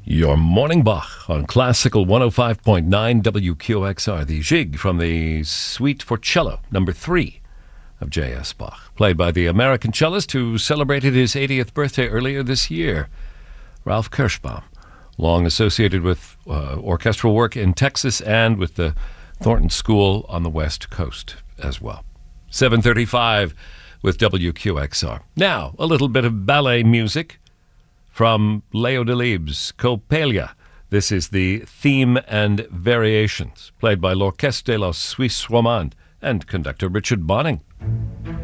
Your morning Bach on Classical 105.9 WQXR. The Jig from the Suite for Cello, number 3 of J.S. Bach, played by the American cellist who celebrated his 80th birthday earlier this year, Ralph Kirschbaum, long associated with orchestral work in Texas and with the Thornton School on the West Coast as well. 7:35 with WQXR. Now, a little bit of ballet music from Leo Delibes' Coppelia. This is the theme and variations, played by l'Orchestre de la Suisse Romande and conductor Richard Bonning.